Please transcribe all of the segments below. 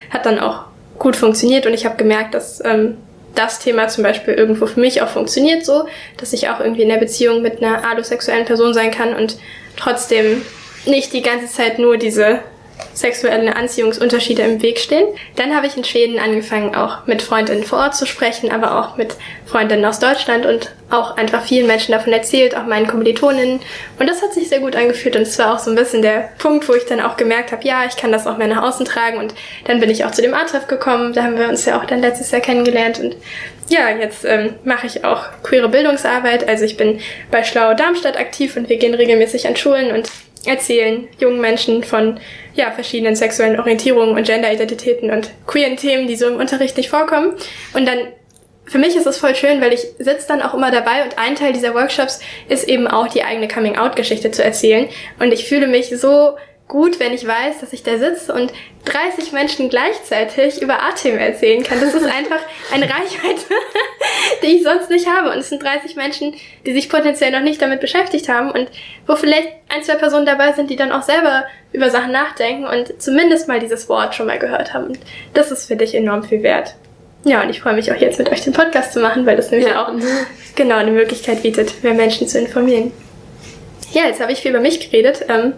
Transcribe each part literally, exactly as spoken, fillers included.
hat dann auch gut funktioniert und ich habe gemerkt, dass ähm, das Thema zum Beispiel irgendwo für mich auch funktioniert so, dass ich auch irgendwie in der Beziehung mit einer allosexuellen Person sein kann und trotzdem nicht die ganze Zeit nur diese sexuelle Anziehungsunterschiede im Weg stehen. Dann habe ich in Schweden angefangen, auch mit Freundinnen vor Ort zu sprechen, aber auch mit Freundinnen aus Deutschland und auch einfach vielen Menschen davon erzählt, auch meinen Kommilitoninnen. Und das hat sich sehr gut angefühlt und es war auch so ein bisschen der Punkt, wo ich dann auch gemerkt habe, ja, ich kann das auch mehr nach außen tragen und dann bin ich auch zu dem A-Treff gekommen, da haben wir uns ja auch dann letztes Jahr kennengelernt und ja, jetzt ähm, mache ich auch queere Bildungsarbeit, also ich bin bei Schlau Darmstadt aktiv und wir gehen regelmäßig an Schulen und erzählen jungen Menschen von ja, verschiedenen sexuellen Orientierungen und Genderidentitäten und queeren Themen, die so im Unterricht nicht vorkommen. Und dann, für mich ist es voll schön, weil ich sitze dann auch immer dabei und ein Teil dieser Workshops ist eben auch die eigene Coming-out-Geschichte zu erzählen. Und ich fühle mich so gut, wenn ich weiß, dass ich da sitze und dreißig Menschen gleichzeitig über A-Themen erzählen kann. Das ist einfach eine Reichweite, die ich sonst nicht habe. Und es sind dreißig Menschen, die sich potenziell noch nicht damit beschäftigt haben und wo vielleicht ein, zwei Personen dabei sind, die dann auch selber über Sachen nachdenken und zumindest mal dieses Wort schon mal gehört haben. Und das ist für dich enorm viel wert. Ja, und ich freue mich auch jetzt mit euch den Podcast zu machen, weil das nämlich ja auch genau eine Möglichkeit bietet, mehr Menschen zu informieren. Ja, jetzt habe ich viel über mich geredet. Ähm,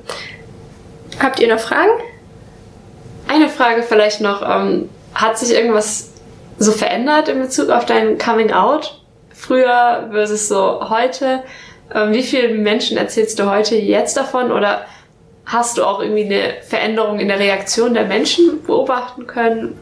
Habt ihr noch Fragen? Eine Frage vielleicht noch. Ähm, hat sich irgendwas so verändert in Bezug auf dein Coming-out? Früher versus so heute? Ähm, wie vielen Menschen erzählst du heute jetzt davon? Oder hast du auch irgendwie eine Veränderung in der Reaktion der Menschen beobachten können?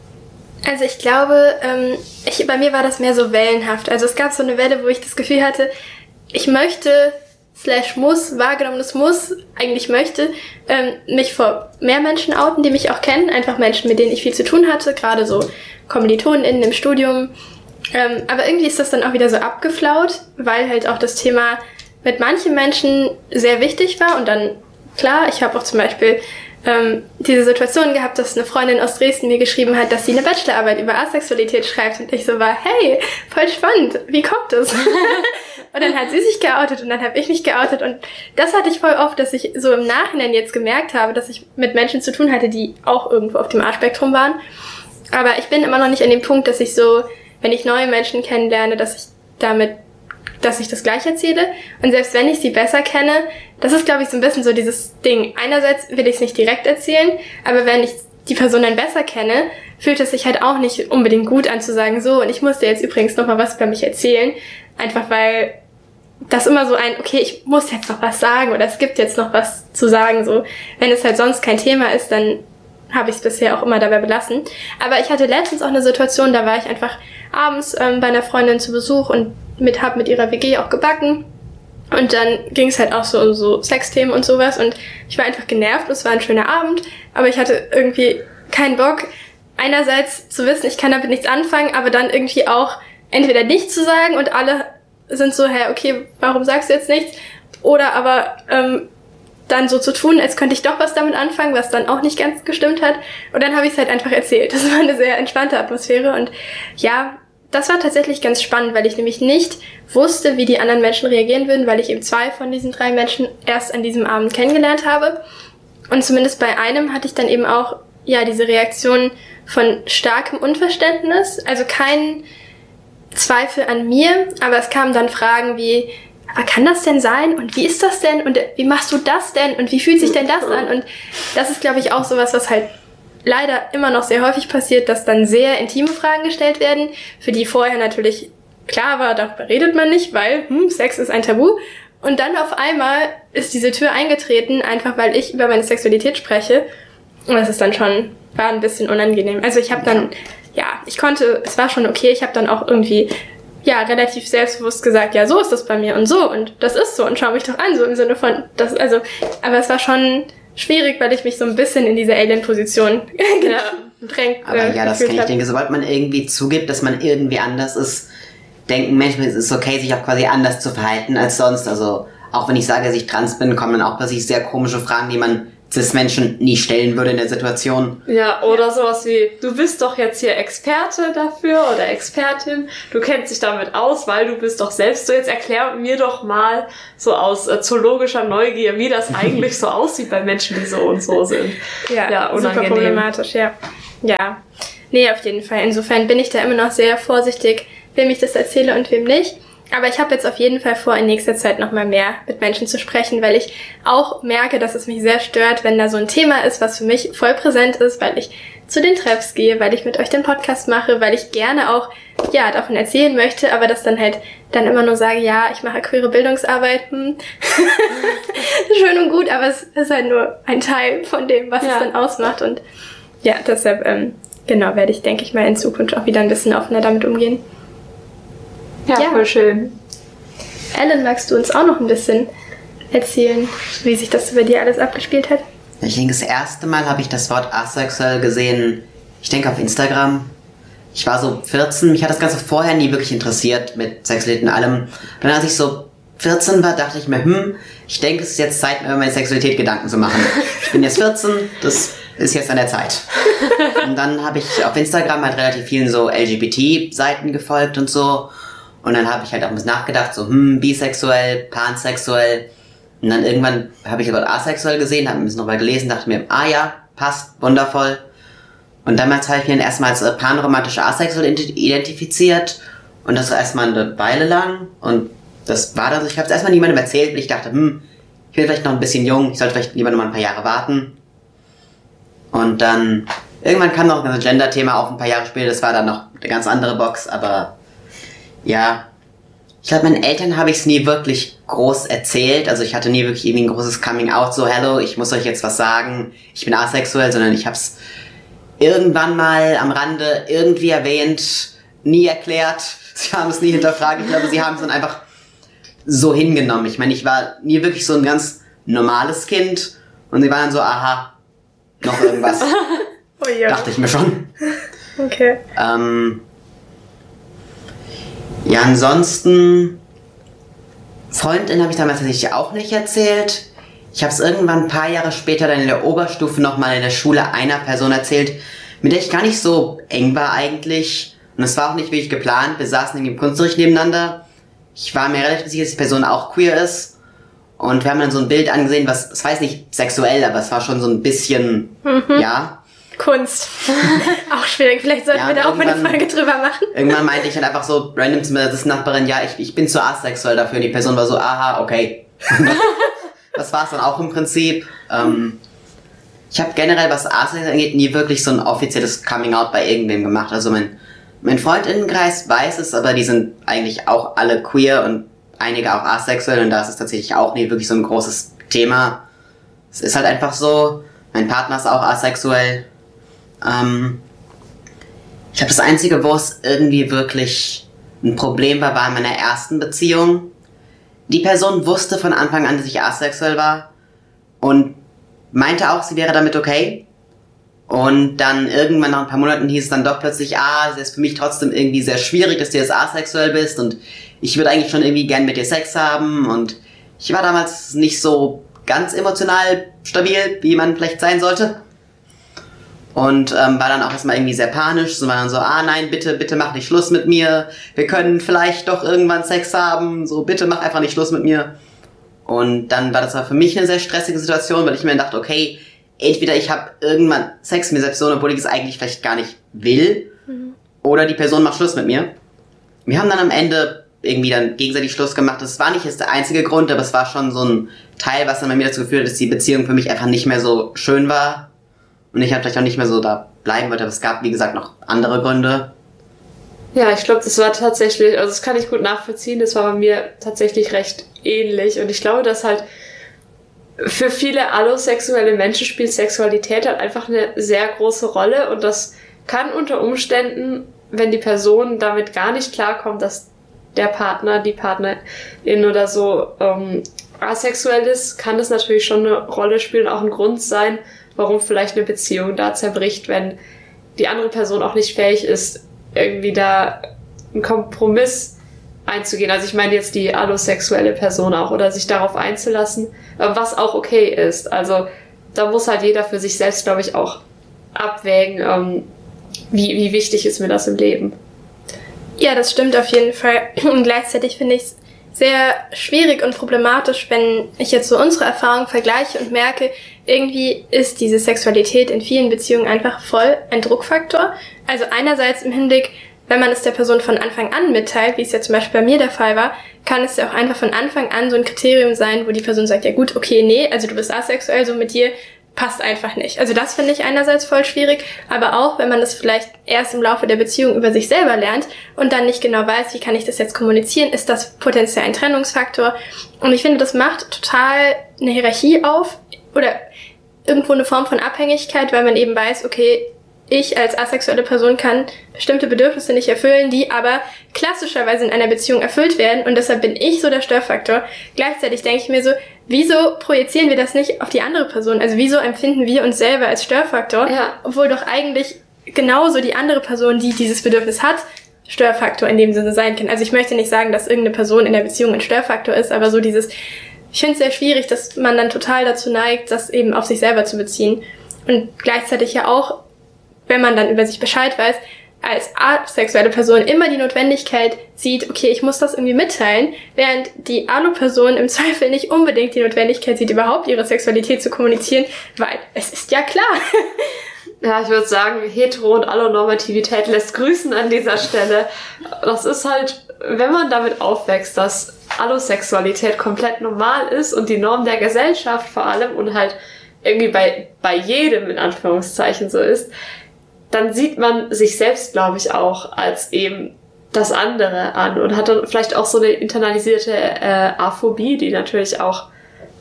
Also ich glaube, ähm, ich, bei mir war das mehr so wellenhaft. Also es gab so eine Welle, wo ich das Gefühl hatte, ich möchte... slash muss, wahrgenommenes muss, eigentlich möchte, ähm, mich vor mehr Menschen outen, die mich auch kennen, einfach Menschen, mit denen ich viel zu tun hatte, gerade so KommilitonInnen im Studium. Ähm, aber irgendwie ist das dann auch wieder so abgeflaut, weil halt auch das Thema mit manchen Menschen sehr wichtig war und dann, klar, ich habe auch zum Beispiel ähm, diese Situation gehabt, dass eine Freundin aus Dresden mir geschrieben hat, dass sie eine Bachelorarbeit über Asexualität schreibt und ich so war, hey, voll spannend, wie kommt das? Und dann hat sie sich geoutet und dann habe ich mich geoutet und das hatte ich voll oft, dass ich so im Nachhinein jetzt gemerkt habe, dass ich mit Menschen zu tun hatte, die auch irgendwo auf dem A-Spektrum waren. Aber ich bin immer noch nicht an dem Punkt, dass ich so, wenn ich neue Menschen kennenlerne, dass ich damit, dass ich das gleich erzähle. Und selbst wenn ich sie besser kenne, das ist, glaube ich, so ein bisschen so dieses Ding. Einerseits will ich es nicht direkt erzählen, aber wenn ich die Person dann besser kenne, fühlt es sich halt auch nicht unbedingt gut an zu sagen, so, und ich muss dir jetzt übrigens noch mal was über mich erzählen. Einfach weil das immer so ein, okay, ich muss jetzt noch was sagen oder es gibt jetzt noch was zu sagen. So, wenn es halt sonst kein Thema ist, dann habe ich es bisher auch immer dabei belassen. Aber ich hatte letztens auch eine Situation, da war ich einfach abends ähm, bei einer Freundin zu Besuch und mit habe mit ihrer W G auch gebacken. Und dann ging es halt auch so um so Sexthemen und sowas und ich war einfach genervt, es war ein schöner Abend, aber ich hatte irgendwie keinen Bock, einerseits zu wissen, ich kann damit nichts anfangen, aber dann irgendwie auch entweder nichts zu sagen und alle sind so, hey, okay, warum sagst du jetzt nichts? Oder aber ähm, dann so zu tun, als könnte ich doch was damit anfangen, was dann auch nicht ganz gestimmt hat. Und dann habe ich es halt einfach erzählt. Das war eine sehr entspannte Atmosphäre und ja, das war tatsächlich ganz spannend, weil ich nämlich nicht wusste, wie die anderen Menschen reagieren würden, weil ich eben zwei von diesen drei Menschen erst an diesem Abend kennengelernt habe. Und zumindest bei einem hatte ich dann eben auch ja diese Reaktion von starkem Unverständnis, also kein Zweifel an mir, aber es kamen dann Fragen wie, kann das denn sein und wie ist das denn und wie machst du das denn und wie fühlt sich denn das an? Und das ist, glaube ich, auch sowas, was halt leider immer noch sehr häufig passiert, dass dann sehr intime Fragen gestellt werden, für die vorher natürlich klar war, darüber redet man nicht, weil hm, Sex ist ein Tabu. Und dann auf einmal ist diese Tür eingetreten, einfach weil ich über meine Sexualität spreche. Und das ist dann schon, war ein bisschen unangenehm. Also ich habe dann, ja, ich konnte, es war schon okay, ich habe dann auch irgendwie, ja, relativ selbstbewusst gesagt, ja, so ist das bei mir und so und das ist so und schau mich doch an, so im Sinne von, das, also, aber es war schon schwierig, weil ich mich so ein bisschen in diese Alien-Position gedrängt habe. Aber äh, ja, das kenne ich. Ich denke, sobald man irgendwie zugibt, dass man irgendwie anders ist, denken Menschen, es ist okay, sich auch quasi anders zu verhalten als sonst. Also auch wenn ich sage, dass ich trans bin, kommen dann auch plötzlich sehr komische Fragen, die man Cis-Menschen nie stellen würde in der Situation. Ja, oder sowas wie, du bist doch jetzt hier Experte dafür oder Expertin, du kennst dich damit aus, weil du bist doch selbst so, jetzt erklär mir doch mal so aus äh, zoologischer Neugier, wie das eigentlich so aussieht bei Menschen, die so und so sind. Ja, ja, unangenehm. Super problematisch, ja. Ja, nee, auf jeden Fall. Insofern bin ich da immer noch sehr vorsichtig, wem ich das erzähle und wem nicht. Aber ich habe jetzt auf jeden Fall vor, in nächster Zeit nochmal mehr mit Menschen zu sprechen, weil ich auch merke, dass es mich sehr stört, wenn da so ein Thema ist, was für mich voll präsent ist, weil ich zu den Treffs gehe, weil ich mit euch den Podcast mache, weil ich gerne auch, ja, davon erzählen möchte, aber das dann halt dann immer nur sage, ja, ich mache queere Bildungsarbeit, hm. Schön und gut, aber es ist halt nur ein Teil von dem, was ja. es dann ausmacht und ja, deshalb, ähm, genau, werde ich, denke ich mal, in Zukunft auch wieder ein bisschen offener damit umgehen. Ja, ja, voll schön. Ellen, magst du uns auch noch ein bisschen erzählen, wie sich das bei dir alles abgespielt hat? Ich denke, das erste Mal habe ich das Wort asexuell gesehen, ich denke auf Instagram. Ich war so vierzehn, mich hat das Ganze vorher nie wirklich interessiert mit Sexualität und allem. Dann als ich so vierzehn war, dachte ich mir, hm, ich denke, es ist jetzt Zeit, mir über meine Sexualität Gedanken zu machen. Ich bin jetzt vierzehn, das ist jetzt an der Zeit. Und dann habe ich auf Instagram halt relativ vielen so L G B T-Seiten gefolgt und so. Und dann habe ich halt auch ein bisschen nachgedacht, so, hm, bisexuell, pansexuell. Und dann irgendwann habe ich das Wort asexuell gesehen, habe ein bisschen drüber gelesen, dachte mir, ah ja, passt, wundervoll. Und damals habe ich mich dann erstmal als panromantische asexuell identifiziert. Und das war erstmal eine Weile lang. Und das war dann so, ich habe es erstmal niemandem erzählt, weil ich dachte, hm, ich bin vielleicht noch ein bisschen jung, ich sollte vielleicht lieber noch mal ein paar Jahre warten. Und dann, irgendwann kam noch ein Gender-Thema auf, ein paar Jahre später, das war dann noch eine ganz andere Box, aber ja, ich glaube, meinen Eltern habe ich es nie wirklich groß erzählt. Also ich hatte nie wirklich irgendwie ein großes Coming-out, so, hello, ich muss euch jetzt was sagen, ich bin asexuell, sondern ich habe es irgendwann mal am Rande irgendwie erwähnt, nie erklärt. Sie haben es nie hinterfragt. Ich glaube, sie haben es dann einfach so hingenommen. Ich meine, ich war nie wirklich so ein ganz normales Kind und sie waren dann so, aha, noch irgendwas. Oh ja. Dachte ich mir schon. Okay. Ähm... Ja, ansonsten, Freundin habe ich damals tatsächlich auch nicht erzählt. Ich habe es irgendwann ein paar Jahre später dann in der Oberstufe nochmal in der Schule einer Person erzählt, mit der ich gar nicht so eng war eigentlich. Und es war auch nicht wirklich geplant. Wir saßen irgendwie im Kunstunterricht nebeneinander. Ich war mir relativ sicher, dass die Person auch queer ist. Und wir haben dann so ein Bild angesehen, was, es war jetzt nicht sexuell, aber es war schon so ein bisschen, mhm. ja... Kunst. Auch schwierig. Vielleicht sollten ja, wir da auch mal eine Folge drüber machen. Irgendwann meinte ich dann einfach so random zu meiner Nachbarin, ja, ich, ich bin zu asexuell dafür. Und die Person war so, aha, okay. Das war es dann auch im Prinzip. Ähm, ich habe generell, was asexuell angeht, nie wirklich so ein offizielles Coming-out bei irgendwem gemacht. Also mein, mein Freundinnenkreis weiß es, aber die sind eigentlich auch alle queer und einige auch asexuell. Und da ist es tatsächlich auch nie wirklich so ein großes Thema. Es ist halt einfach so, mein Partner ist auch asexuell. Ähm, ich glaube, das Einzige, wo es irgendwie wirklich ein Problem war, war in meiner ersten Beziehung. Die Person wusste von Anfang an, dass ich asexuell war und meinte auch, sie wäre damit okay. Und dann irgendwann nach ein paar Monaten hieß es dann doch plötzlich, ah, es ist für mich trotzdem irgendwie sehr schwierig, dass du jetzt asexuell bist und ich würde eigentlich schon irgendwie gern mit dir Sex haben. Und ich war damals nicht so ganz emotional stabil, wie man vielleicht sein sollte. Und ähm, war dann auch erstmal irgendwie sehr panisch. So war dann so, ah nein, bitte, bitte mach nicht Schluss mit mir. Wir können vielleicht doch irgendwann Sex haben. So, bitte mach einfach nicht Schluss mit mir. Und dann war das aber für mich eine sehr stressige Situation, weil ich mir dachte, okay, entweder ich habe irgendwann Sex mit der Person, obwohl ich es eigentlich vielleicht gar nicht will. Mhm. Oder die Person macht Schluss mit mir. Wir haben dann am Ende irgendwie dann gegenseitig Schluss gemacht. Das war nicht jetzt der einzige Grund, aber es war schon so ein Teil, was dann bei mir dazu geführt hat, dass die Beziehung für mich einfach nicht mehr so schön war. Und ich halt vielleicht auch nicht mehr so da bleiben wollte, aber es gab, wie gesagt, noch andere Gründe. Ja, ich glaube, das war tatsächlich, also das kann ich gut nachvollziehen, das war bei mir tatsächlich recht ähnlich. Und ich glaube, dass halt für viele allosexuelle Menschen spielt Sexualität halt einfach eine sehr große Rolle. Und das kann unter Umständen, wenn die Person damit gar nicht klarkommt, dass der Partner, die Partnerin oder so ähm, asexuell ist, kann das natürlich schon eine Rolle spielen, auch ein Grund sein, warum vielleicht eine Beziehung da zerbricht, wenn die andere Person auch nicht fähig ist, irgendwie da einen Kompromiss einzugehen. Also ich meine jetzt die allosexuelle Person auch, oder sich darauf einzulassen, was auch okay ist. Also da muss halt jeder für sich selbst, glaube ich, auch abwägen, ähm, wie, wie wichtig ist mir das im Leben. Ja, das stimmt auf jeden Fall. Und gleichzeitig finde ich es sehr schwierig und problematisch, wenn ich jetzt so unsere Erfahrungen vergleiche und merke, irgendwie ist diese Sexualität in vielen Beziehungen einfach voll ein Druckfaktor. Also einerseits im Hinblick, wenn man es der Person von Anfang an mitteilt, wie es ja zum Beispiel bei mir der Fall war, kann es ja auch einfach von Anfang an so ein Kriterium sein, wo die Person sagt, ja gut, okay, nee, also du bist asexuell, so mit dir passt einfach nicht. Also das finde ich einerseits voll schwierig, aber auch, wenn man das vielleicht erst im Laufe der Beziehung über sich selber lernt und dann nicht genau weiß, wie kann ich das jetzt kommunizieren, ist das potenziell ein Trennungsfaktor. Und ich finde, das macht total eine Hierarchie auf oder irgendwo eine Form von Abhängigkeit, weil man eben weiß, okay, ich als asexuelle Person kann bestimmte Bedürfnisse nicht erfüllen, die aber klassischerweise in einer Beziehung erfüllt werden und deshalb bin ich so der Störfaktor. Gleichzeitig denke ich mir so, wieso projizieren wir das nicht auf die andere Person? Also wieso empfinden wir uns selber als Störfaktor, ja. obwohl doch eigentlich genauso die andere Person, die dieses Bedürfnis hat, Störfaktor in dem Sinne sein kann. Also ich möchte nicht sagen, dass irgendeine Person in der Beziehung ein Störfaktor ist, aber so dieses, ich finde es sehr schwierig, dass man dann total dazu neigt, das eben auf sich selber zu beziehen. Und gleichzeitig ja auch, wenn man dann über sich Bescheid weiß, als asexuelle Person immer die Notwendigkeit sieht, okay, ich muss das irgendwie mitteilen, während die Alu-Person im Zweifel nicht unbedingt die Notwendigkeit sieht, überhaupt ihre Sexualität zu kommunizieren, weil es ist ja klar. Ja, ich würde sagen, Hetero- und Allonormativität lässt grüßen an dieser Stelle. Das ist halt, wenn man damit aufwächst, dass Allosexualität komplett normal ist und die Norm der Gesellschaft vor allem und halt irgendwie bei, bei jedem in Anführungszeichen so ist, dann sieht man sich selbst, glaube ich, auch als eben das andere an und hat dann vielleicht auch so eine internalisierte äh, Aphobie, die natürlich auch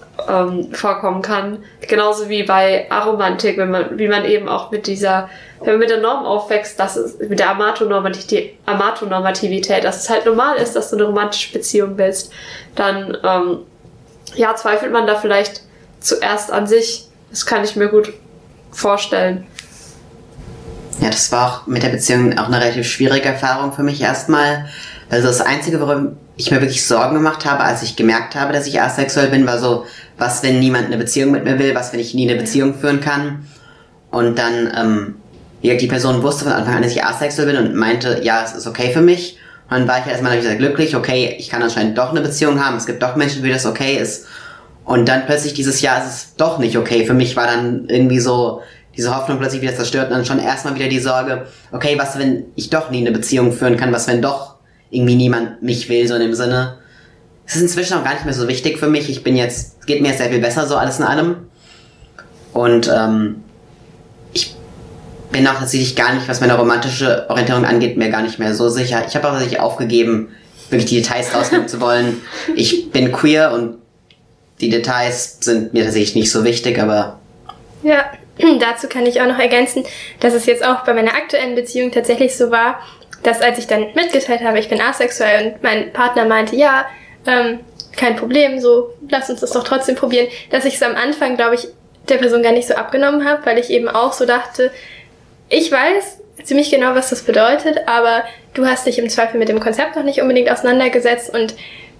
ähm, vorkommen kann. Genauso wie bei Aromantik, wenn man, wie man eben auch mit dieser, wenn man mit der Norm aufwächst, dass es, mit der Amatonormativität, Amatonormativität, dass es halt normal ist, dass du eine romantische Beziehung willst, dann, ähm, ja, zweifelt man da vielleicht zuerst an sich. Das kann ich mir gut vorstellen. Ja, das war auch mit der Beziehung auch eine relativ schwierige Erfahrung für mich erstmal. Also das Einzige, worum ich mir wirklich Sorgen gemacht habe, als ich gemerkt habe, dass ich asexuell bin, war so, was, wenn niemand eine Beziehung mit mir will, was, wenn ich nie eine Beziehung führen kann. Und dann, ähm, ja, die Person wusste von Anfang an, dass ich asexuell bin und meinte, ja, es ist okay für mich. Und dann war ich erstmal sehr glücklich, okay, ich kann anscheinend doch eine Beziehung haben, es gibt doch Menschen, für die das okay ist. Und dann plötzlich dieses Jahr ist es doch nicht okay. Für mich war dann irgendwie so diese Hoffnung plötzlich wieder zerstört und dann schon erstmal wieder die Sorge, okay, was, wenn ich doch nie eine Beziehung führen kann, was, wenn doch irgendwie niemand mich will, so in dem Sinne. Es ist inzwischen auch gar nicht mehr so wichtig für mich. Ich bin jetzt, es geht mir jetzt sehr viel besser, so alles in allem. Und ähm, ich bin auch tatsächlich gar nicht, was meine romantische Orientierung angeht, mir gar nicht mehr so sicher. Ich habe auch tatsächlich aufgegeben, wirklich die Details rausnehmen zu wollen. Ich bin queer und die Details sind mir tatsächlich nicht so wichtig, aber... Ja, dazu kann ich auch noch ergänzen, dass es jetzt auch bei meiner aktuellen Beziehung tatsächlich so war, dass als ich dann mitgeteilt habe, ich bin asexuell und mein Partner meinte, ja, ähm, kein Problem, so, lass uns das doch trotzdem probieren, dass ich es am Anfang, glaube ich, der Person gar nicht so abgenommen habe, weil ich eben auch so dachte, ich weiß ziemlich genau, was das bedeutet, aber du hast dich im Zweifel mit dem Konzept noch nicht unbedingt auseinandergesetzt und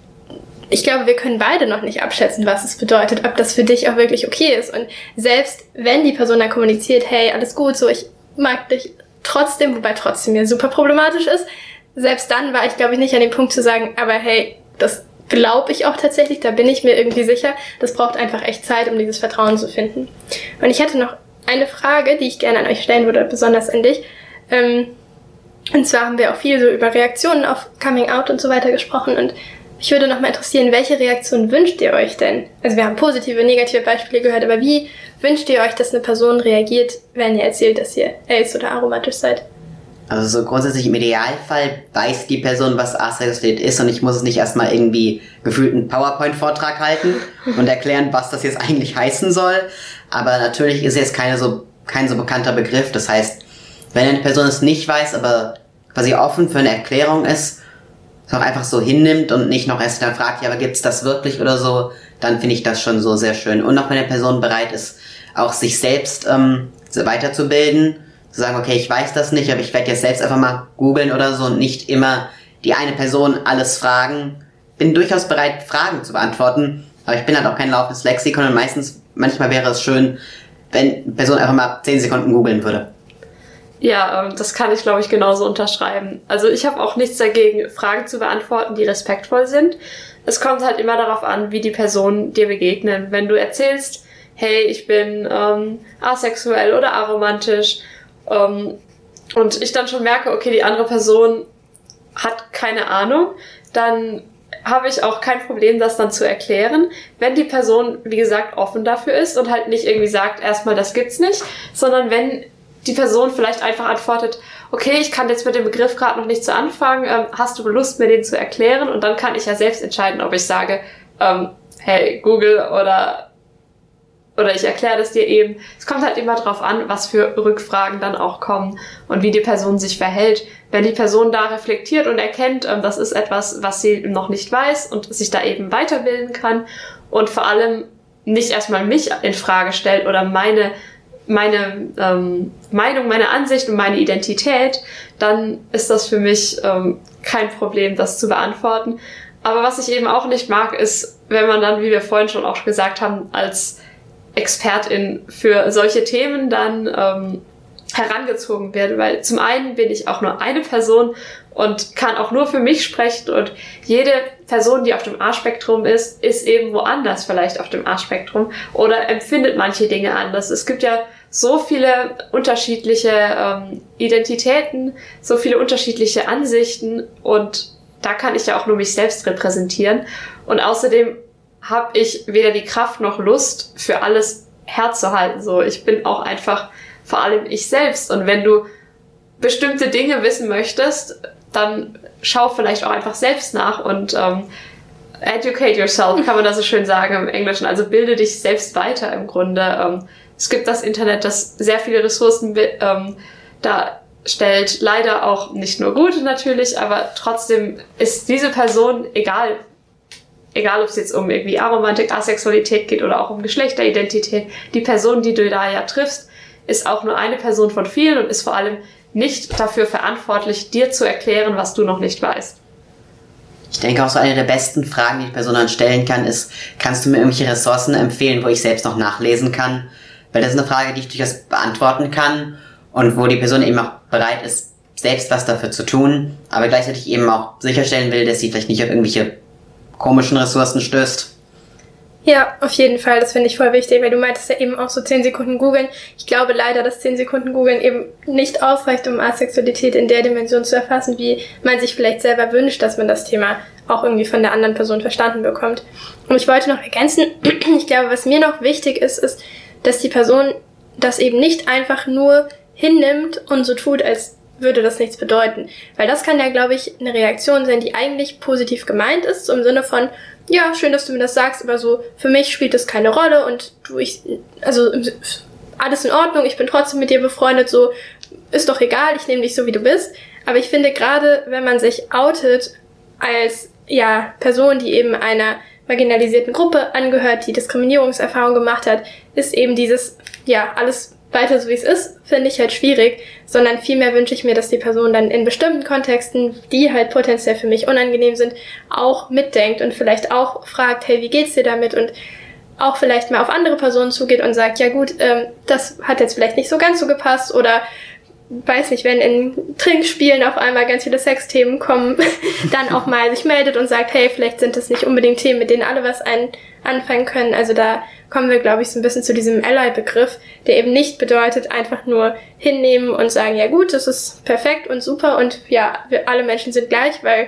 ich glaube, wir können beide noch nicht abschätzen, was es bedeutet, ob das für dich auch wirklich okay ist. Und selbst wenn die Person dann kommuniziert, hey, alles gut, so, ich mag dich trotzdem, wobei trotzdem ja super problematisch ist, selbst dann war ich, glaube ich, nicht an dem Punkt zu sagen, aber hey, das glaube ich auch tatsächlich, da bin ich mir irgendwie sicher. Das braucht einfach echt Zeit, um dieses Vertrauen zu finden. Und ich hätte noch eine Frage, die ich gerne an euch stellen würde, besonders an dich. Ähm, und zwar haben wir auch viel so über Reaktionen auf Coming Out und so weiter gesprochen und mich würde noch mal interessieren, welche Reaktionen wünscht ihr euch denn? Also wir haben positive, negative Beispiele gehört, aber wie wünscht ihr euch, dass eine Person reagiert, wenn ihr erzählt, dass ihr ace oder aromatisch seid? Also so grundsätzlich im Idealfall weiß die Person, was Asexualität ist und ich muss es nicht erstmal irgendwie gefühlt einen PowerPoint-Vortrag halten und erklären, was das jetzt eigentlich heißen soll. Aber natürlich ist jetzt keine so, kein so bekannter Begriff. Das heißt, wenn eine Person es nicht weiß, aber quasi offen für eine Erklärung ist, auch einfach so hinnimmt und nicht noch erst dann fragt, ja, aber gibt's das wirklich oder so, dann finde ich das schon so sehr schön. Und auch wenn eine Person bereit ist, auch sich selbst ähm, weiterzubilden, zu sagen, okay, ich weiß das nicht, aber ich werde jetzt selbst einfach mal googeln oder so und nicht immer die eine Person alles fragen. Bin durchaus bereit, Fragen zu beantworten, aber ich bin halt auch kein laufendes Lexikon und meistens, manchmal wäre es schön, wenn eine Person einfach mal zehn Sekunden googeln würde. Ja, das kann ich, glaube ich, genauso unterschreiben. Also ich habe auch nichts dagegen, Fragen zu beantworten, die respektvoll sind. Es kommt halt immer darauf an, wie die Personen dir begegnen. Wenn du erzählst, hey, ich bin ähm, asexuell oder aromantisch, ähm, und ich dann schon merke, okay, die andere Person hat keine Ahnung, dann habe ich auch kein Problem, das dann zu erklären, wenn die Person, wie gesagt, offen dafür ist und halt nicht irgendwie sagt, erstmal, das gibt's nicht, sondern wenn die Person vielleicht einfach antwortet, okay, ich kann jetzt mit dem Begriff gerade noch nicht so anfangen, ähm, hast du Lust, mir den zu erklären? Und dann kann ich ja selbst entscheiden, ob ich sage, ähm, hey, Google, oder oder ich erkläre das dir eben. Es kommt halt immer drauf an, was für Rückfragen dann auch kommen und wie die Person sich verhält. Wenn die Person da reflektiert und erkennt, ähm, das ist etwas, was sie noch nicht weiß und sich da eben weiterbilden kann und vor allem nicht erstmal mich in Frage stellt oder meine meine ähm, Meinung, meine Ansicht und meine Identität, dann ist das für mich ähm, kein Problem, das zu beantworten. Aber was ich eben auch nicht mag, ist, wenn man dann, wie wir vorhin schon auch gesagt haben, als Expertin für solche Themen dann ähm, herangezogen wird, weil zum einen bin ich auch nur eine Person und kann auch nur für mich sprechen und jede Person, die auf dem A-Spektrum ist, ist eben woanders vielleicht auf dem A-Spektrum oder empfindet manche Dinge anders. Es gibt ja so viele unterschiedliche ähm, Identitäten, so viele unterschiedliche Ansichten und da kann ich ja auch nur mich selbst repräsentieren und außerdem habe ich weder die Kraft noch Lust, für alles herzuhalten. So, ich bin auch einfach vor allem ich selbst. Und wenn du bestimmte Dinge wissen möchtest, dann schau vielleicht auch einfach selbst nach und ähm, educate yourself, kann man das so schön sagen im Englischen. Also bilde dich selbst weiter im Grunde. Ähm, es gibt das Internet, das sehr viele Ressourcen ähm, da stellt. Leider auch nicht nur gute natürlich, aber trotzdem ist diese Person, egal egal ob es jetzt um irgendwie Aromantik, Asexualität geht oder auch um Geschlechteridentität, die Person, die du da ja triffst, ist auch nur eine Person von vielen und ist vor allem nicht dafür verantwortlich, dir zu erklären, was du noch nicht weißt. Ich denke auch so eine der besten Fragen, die die Person dann stellen kann, ist, kannst du mir irgendwelche Ressourcen empfehlen, wo ich selbst noch nachlesen kann? Weil das ist eine Frage, die ich durchaus beantworten kann und wo die Person eben auch bereit ist, selbst was dafür zu tun, aber gleichzeitig eben auch sicherstellen will, dass sie vielleicht nicht auf irgendwelche komischen Ressourcen stößt. Ja, auf jeden Fall, das finde ich voll wichtig, weil du meintest ja eben auch so zehn Sekunden googeln. Ich glaube leider, dass zehn Sekunden googeln eben nicht ausreicht, um Asexualität in der Dimension zu erfassen, wie man sich vielleicht selber wünscht, dass man das Thema auch irgendwie von der anderen Person verstanden bekommt. Und ich wollte noch ergänzen, ich glaube, was mir noch wichtig ist, ist, dass die Person das eben nicht einfach nur hinnimmt und so tut, als würde das nichts bedeuten. Weil das kann ja, glaube ich, eine Reaktion sein, die eigentlich positiv gemeint ist, so im Sinne von, ja, schön, dass du mir das sagst, aber so, für mich spielt das keine Rolle und du, ich, also, alles in Ordnung, ich bin trotzdem mit dir befreundet, so, ist doch egal, ich nehme dich so, wie du bist. Aber ich finde, gerade wenn man sich outet als, ja, Person, die eben einer marginalisierten Gruppe angehört, die Diskriminierungserfahrung gemacht hat, ist eben dieses, ja, alles weiter so wie es ist, finde ich halt schwierig, sondern vielmehr wünsche ich mir, dass die Person dann in bestimmten Kontexten, die halt potenziell für mich unangenehm sind, auch mitdenkt und vielleicht auch fragt, hey, wie geht's dir damit? Und auch vielleicht mal auf andere Personen zugeht und sagt, ja gut, ähm, das hat jetzt vielleicht nicht so ganz so gepasst oder weiß nicht, wenn in Trinkspielen auf einmal ganz viele Sexthemen kommen, dann auch mal sich meldet und sagt, hey, vielleicht sind das nicht unbedingt Themen, mit denen alle was ein anfangen können. Also da kommen wir, glaube ich, so ein bisschen zu diesem Ally-Begriff, der eben nicht bedeutet, einfach nur hinnehmen und sagen, ja gut, das ist perfekt und super und ja, wir alle Menschen sind gleich, weil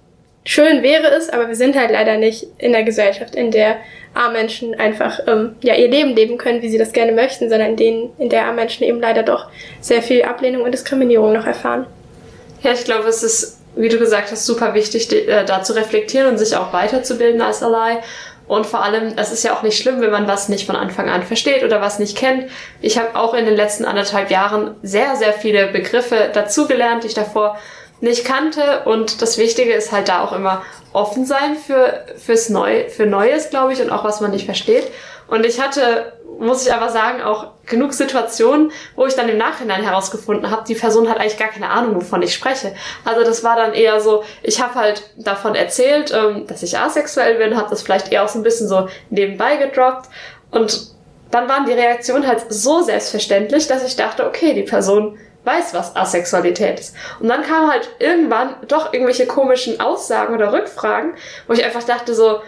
schön wäre es, aber wir sind halt leider nicht in der Gesellschaft, in der A-Menschen einfach ähm, ja ihr Leben leben können, wie sie das gerne möchten, sondern in denen, in der A-Menschen eben leider doch sehr viel Ablehnung und Diskriminierung noch erfahren. Ja, ich glaube, es ist, wie du gesagt hast, super wichtig, da zu reflektieren und sich auch weiterzubilden als Ally. Und vor allem, es ist ja auch nicht schlimm, wenn man was nicht von Anfang an versteht oder was nicht kennt. Ich habe auch in den letzten anderthalb Jahren sehr, sehr viele Begriffe dazugelernt, die ich davor nicht kannte. Und das Wichtige ist halt da auch immer offen sein für fürs Neu, für Neues, glaube ich, und auch was man nicht versteht. Und ich hatte, muss ich aber sagen, auch genug Situationen, wo ich dann im Nachhinein herausgefunden habe, die Person hat eigentlich gar keine Ahnung, wovon ich spreche. Also das war dann eher so, ich habe halt davon erzählt, ähm, dass ich asexuell bin, habe das vielleicht eher auch so ein bisschen so nebenbei gedroppt. Und dann waren die Reaktionen halt so selbstverständlich, dass ich dachte, okay, die Person weiß, was Asexualität ist. Und dann kamen halt irgendwann doch irgendwelche komischen Aussagen oder Rückfragen, wo ich einfach dachte so,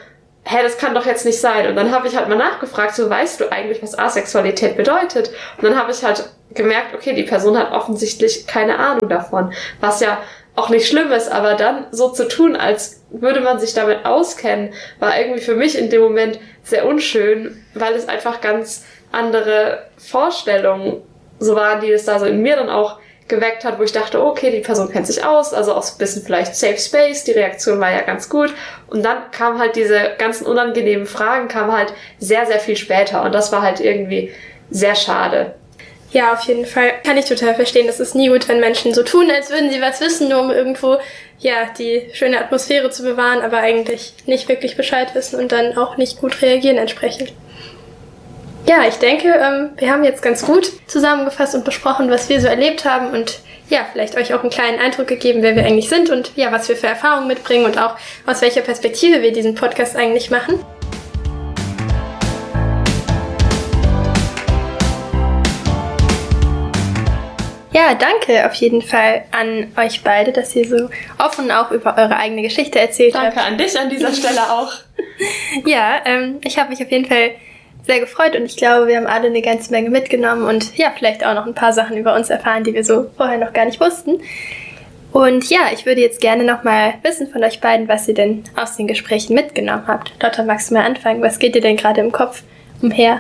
hä, das kann doch jetzt nicht sein. Und dann habe ich halt mal nachgefragt, so, weißt du eigentlich, was Asexualität bedeutet? Und dann habe ich halt gemerkt, okay, die Person hat offensichtlich keine Ahnung davon, was ja auch nicht schlimm ist, aber dann so zu tun, als würde man sich damit auskennen, war irgendwie für mich in dem Moment sehr unschön, weil es einfach ganz andere Vorstellungen so waren, die es da so in mir dann auch geweckt hat, wo ich dachte, okay, die Person kennt sich aus, also auch so ein bisschen vielleicht Safe Space, die Reaktion war ja ganz gut. Und dann kamen halt diese ganzen unangenehmen Fragen, kamen halt sehr, sehr viel später und das war halt irgendwie sehr schade. Ja, auf jeden Fall. Kann ich total verstehen. Das ist nie gut, wenn Menschen so tun, als würden sie was wissen, nur um irgendwo, ja, die schöne Atmosphäre zu bewahren, aber eigentlich nicht wirklich Bescheid wissen und dann auch nicht gut reagieren entsprechend. Ja, ich denke, ähm, wir haben jetzt ganz gut zusammengefasst und besprochen, was wir so erlebt haben und ja, vielleicht euch auch einen kleinen Eindruck gegeben, wer wir eigentlich sind und ja, was wir für Erfahrungen mitbringen und auch aus welcher Perspektive wir diesen Podcast eigentlich machen. Ja, danke auf jeden Fall an euch beide, dass ihr so offen auch über eure eigene Geschichte erzählt Danke habt. Danke an dich an dieser Stelle auch. Ja, ähm, ich habe mich auf jeden Fall sehr gefreut und ich glaube, wir haben alle eine ganze Menge mitgenommen und ja, vielleicht auch noch ein paar Sachen über uns erfahren, die wir so vorher noch gar nicht wussten. Und ja, ich würde jetzt gerne nochmal wissen von euch beiden, was ihr denn aus den Gesprächen mitgenommen habt. Lotta, magst du mal anfangen? Was geht dir denn gerade im Kopf umher?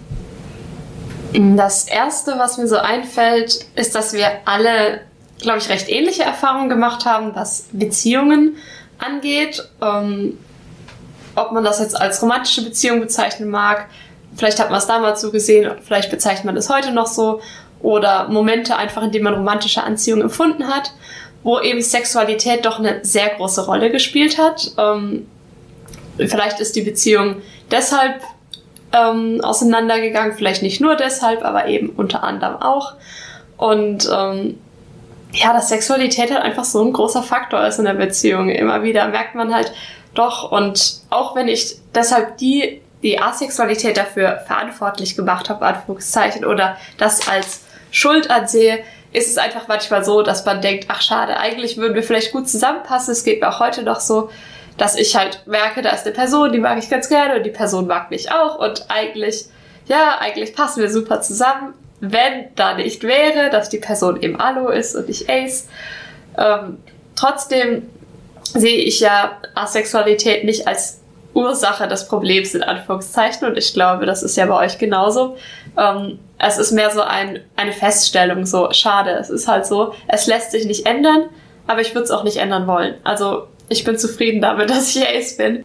Das Erste, was mir so einfällt, ist, dass wir alle, glaube ich, recht ähnliche Erfahrungen gemacht haben, was Beziehungen angeht. Ähm, ob man das jetzt als romantische Beziehung bezeichnen mag, vielleicht hat man es damals so gesehen, vielleicht bezeichnet man es heute noch so, oder Momente einfach, in denen man romantische Anziehung empfunden hat, wo eben Sexualität doch eine sehr große Rolle gespielt hat. Ähm, vielleicht ist die Beziehung deshalb ähm, auseinandergegangen, vielleicht nicht nur deshalb, aber eben unter anderem auch. Und ähm, ja, dass Sexualität halt einfach so ein großer Faktor ist in der Beziehung. Immer wieder merkt man halt doch, und auch wenn ich deshalb die, die Asexualität dafür verantwortlich gemacht habe, Anführungszeichen, oder das als Schuld ansehe, ist es einfach manchmal so, dass man denkt, ach schade, eigentlich würden wir vielleicht gut zusammenpassen. Es geht mir auch heute noch so, dass ich halt merke, da ist eine Person, die mag ich ganz gerne und die Person mag mich auch und eigentlich, ja, eigentlich passen wir super zusammen, wenn da nicht wäre, dass die Person eben Alo ist und nicht Ace. Ähm, trotzdem sehe ich ja Asexualität nicht als Ursache des Problems in Anführungszeichen und ich glaube, das ist ja bei euch genauso. Ähm, es ist mehr so ein, eine Feststellung, so schade, es ist halt so, es lässt sich nicht ändern, aber ich würde es auch nicht ändern wollen. Also ich bin zufrieden damit, dass ich Ace bin.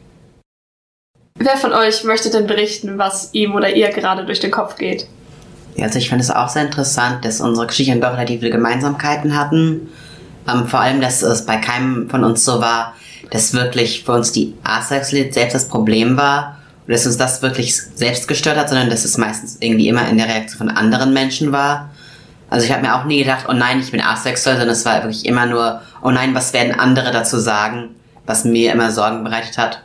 Wer von euch möchte denn berichten, was ihm oder ihr gerade durch den Kopf geht? Ja, also ich finde es auch sehr interessant, dass unsere Geschichten doch relativ viele Gemeinsamkeiten hatten. Ähm, vor allem, dass es bei keinem von uns so war, dass wirklich für uns die Asexualität selbst das Problem war oder dass uns das wirklich selbst gestört hat, sondern dass es meistens irgendwie immer in der Reaktion von anderen Menschen war. Also ich habe mir auch nie gedacht, oh nein, ich bin asexuell, sondern es war wirklich immer nur, oh nein, was werden andere dazu sagen, was mir immer Sorgen bereitet hat.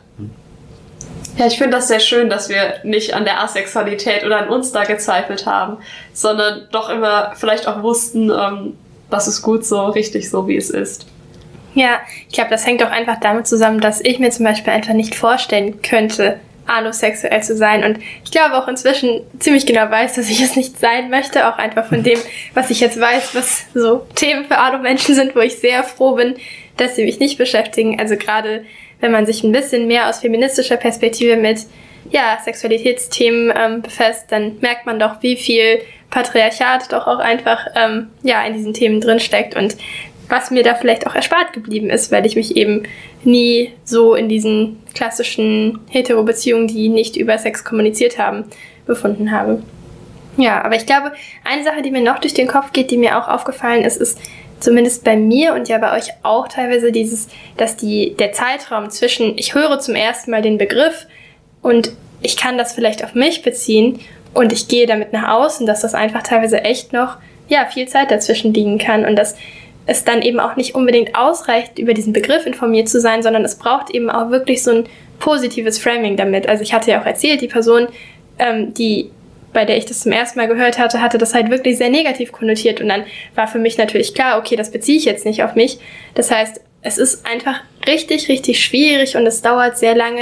Ja, ich finde das sehr schön, dass wir nicht an der Asexualität oder an uns da gezweifelt haben, sondern doch immer vielleicht auch wussten, ähm, das ist gut so, richtig so, wie es ist. Ja, ich glaube, das hängt auch einfach damit zusammen, dass ich mir zum Beispiel einfach nicht vorstellen könnte, alosexuell zu sein. Und ich glaube auch inzwischen ziemlich genau weiß, dass ich es nicht sein möchte, auch einfach von dem, was ich jetzt weiß, was so Themen für Alo-Menschen sind, wo ich sehr froh bin, dass sie mich nicht beschäftigen. Also gerade wenn man sich ein bisschen mehr aus feministischer Perspektive mit ja, Sexualitätsthemen ähm, befasst, dann merkt man doch, wie viel Patriarchat doch auch einfach ähm, ja, in diesen Themen drinsteckt und was mir da vielleicht auch erspart geblieben ist, weil ich mich eben nie so in diesen klassischen Hetero-Beziehungen, die nicht über Sex kommuniziert haben, befunden habe. Ja, aber ich glaube, eine Sache, die mir noch durch den Kopf geht, die mir auch aufgefallen ist, ist zumindest bei mir und ja bei euch auch teilweise dieses, dass die, der Zeitraum zwischen, ich höre zum ersten Mal den Begriff und ich kann das vielleicht auf mich beziehen und ich gehe damit nach außen, dass das einfach teilweise echt noch, ja, viel Zeit dazwischen liegen kann und dass es dann eben auch nicht unbedingt ausreicht, über diesen Begriff informiert zu sein, sondern es braucht eben auch wirklich so ein positives Framing damit. Also ich hatte ja auch erzählt, die Person, ähm, die bei der ich das zum ersten Mal gehört hatte, hatte das halt wirklich sehr negativ konnotiert und dann war für mich natürlich klar, okay, das beziehe ich jetzt nicht auf mich. Das heißt, es ist einfach richtig, richtig schwierig und es dauert sehr lange,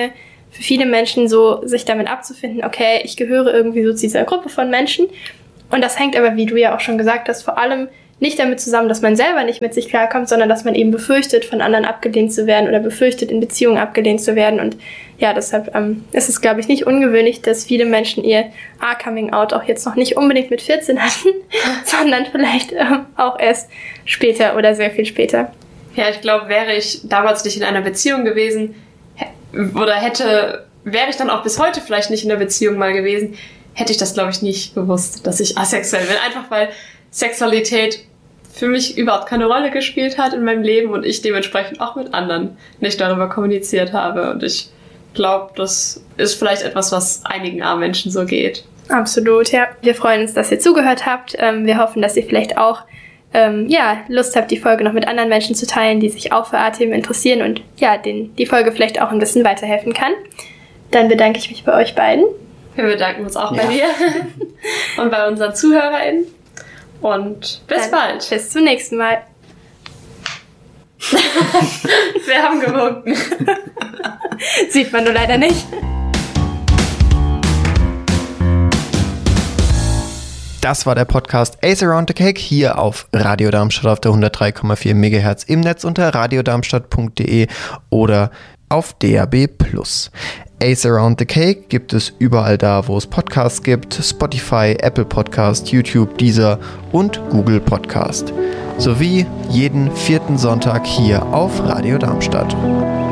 für viele Menschen so, sich damit abzufinden, okay, ich gehöre irgendwie so zu dieser Gruppe von Menschen. Und das hängt aber, wie du ja auch schon gesagt hast, vor allem nicht damit zusammen, dass man selber nicht mit sich klarkommt, sondern dass man eben befürchtet, von anderen abgelehnt zu werden oder befürchtet, in Beziehungen abgelehnt zu werden. Und ja, deshalb ähm, ist es, glaube ich, nicht ungewöhnlich, dass viele Menschen ihr A-Coming-out auch jetzt noch nicht unbedingt mit vierzehn hatten, sondern vielleicht ähm, auch erst später oder sehr viel später. Ja, ich glaube, wäre ich damals nicht in einer Beziehung gewesen oder hätte, wäre ich dann auch bis heute vielleicht nicht in der Beziehung mal gewesen, hätte ich das, glaube ich, nicht gewusst, dass ich asexuell bin. Einfach weil Sexualität für mich überhaupt keine Rolle gespielt hat in meinem Leben und ich dementsprechend auch mit anderen nicht darüber kommuniziert habe. Und ich glaube, das ist vielleicht etwas, was einigen armen Menschen so geht. Absolut, ja. Wir freuen uns, dass ihr zugehört habt. Wir hoffen, dass ihr vielleicht auch ähm, ja, Lust habt, die Folge noch mit anderen Menschen zu teilen, die sich auch für A-Themen interessieren und ja, denen die Folge vielleicht auch ein bisschen weiterhelfen kann. Dann bedanke ich mich bei euch beiden. Wir bedanken uns auch ja. bei dir und bei unseren ZuhörerInnen. Und bis Dann bald. Bis zum nächsten Mal. Wir haben gewunken. Sieht man nur leider nicht. Das war der Podcast Ace Around the Cake hier auf Radio Darmstadt auf der hundertdrei Komma vier Megahertz im Netz unter radiodarmstadt punkt de oder auf D A B plus. Ace Around the Cake gibt es überall da, wo es Podcasts gibt, Spotify, Apple Podcast, YouTube, Deezer und Google Podcast. Sowie jeden vierten Sonntag hier auf Radio Darmstadt.